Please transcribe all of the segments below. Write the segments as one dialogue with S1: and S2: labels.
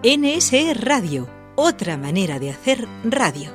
S1: NSE Radio, otra manera de hacer radio.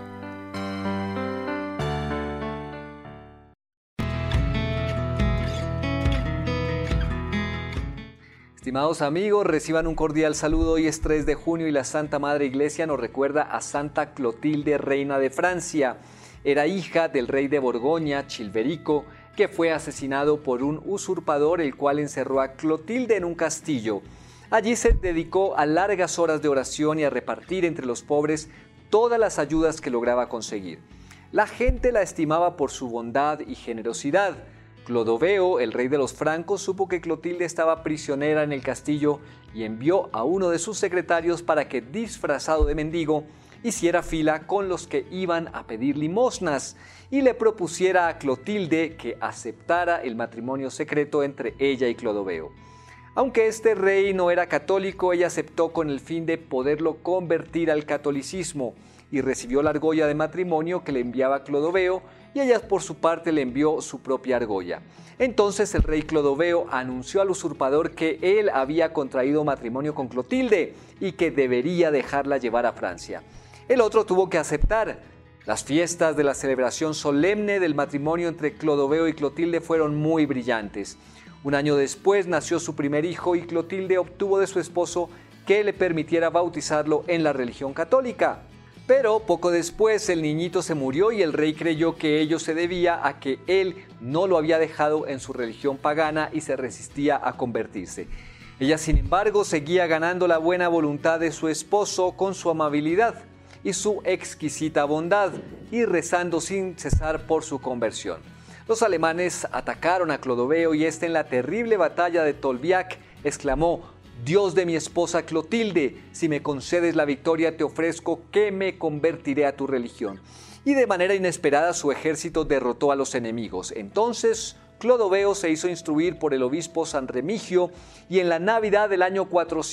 S2: Estimados amigos, reciban un cordial saludo. Hoy es 3 de junio y la Santa Madre Iglesia nos recuerda a Santa Clotilde, reina de Francia. Era hija del rey de Borgoña, Chilperico, que fue asesinado por un usurpador, el cual encerró a Clotilde en un castillo. Allí se dedicó a largas horas de oración y a repartir entre los pobres todas las ayudas que lograba conseguir. La gente la estimaba por su bondad y generosidad. Clodoveo, el rey de los francos, supo que Clotilde estaba prisionera en el castillo y envió a uno de sus secretarios para que, disfrazado de mendigo, hiciera fila con los que iban a pedir limosnas y le propusiera a Clotilde que aceptara el matrimonio secreto entre ella y Clodoveo. Aunque este rey no era católico, ella aceptó con el fin de poderlo convertir al catolicismo y recibió la argolla de matrimonio que le enviaba Clodoveo, y ella por su parte le envió su propia argolla. Entonces el rey Clodoveo anunció al usurpador que él había contraído matrimonio con Clotilde y que debería dejarla llevar a Francia. El otro tuvo que aceptar. Las fiestas de la celebración solemne del matrimonio entre Clodoveo y Clotilde fueron muy brillantes. Un año después nació su primer hijo y Clotilde obtuvo de su esposo que le permitiera bautizarlo en la religión católica. Pero poco después el niñito se murió y el rey creyó que ello se debía a que él no lo había dejado en su religión pagana y se resistía a convertirse. Ella, sin embargo, seguía ganando la buena voluntad de su esposo con su amabilidad y su exquisita bondad, y rezando sin cesar por su conversión. Los alemanes atacaron a Clodoveo y en la terrible batalla de Tolbiac exclamó: «Dios de mi esposa Clotilde, si me concedes la victoria te ofrezco que me convertiré a tu religión». Y de manera inesperada su ejército derrotó a los enemigos. Entonces Clodoveo se hizo instruir por el obispo San Remigio y en la Navidad del año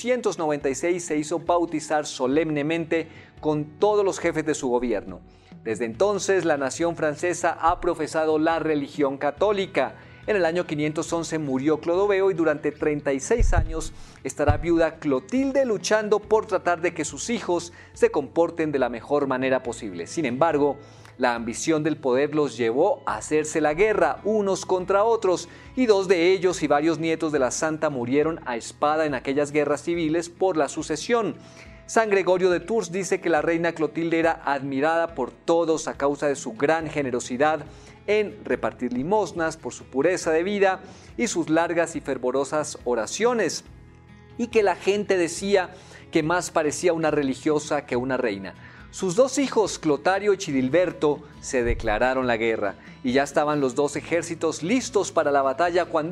S2: 496 se hizo bautizar solemnemente con todos los jefes de su gobierno. Desde entonces la nación francesa ha profesado la religión católica. En el año 511 murió Clodoveo y durante 36 años estará viuda Clotilde luchando por tratar de que sus hijos se comporten de la mejor manera posible. Sin embargo, la ambición del poder los llevó a hacerse la guerra unos contra otros y 2 de ellos y varios nietos de la santa murieron a espada en aquellas guerras civiles por la sucesión. San Gregorio de Tours dice que la reina Clotilde era admirada por todos a causa de su gran generosidad en repartir limosnas, por su pureza de vida y sus largas y fervorosas oraciones, y que la gente decía que más parecía una religiosa que una reina. Sus 2 hijos, Clotario y Chidilberto, se declararon la guerra y ya estaban los 2 ejércitos listos para la batalla cuando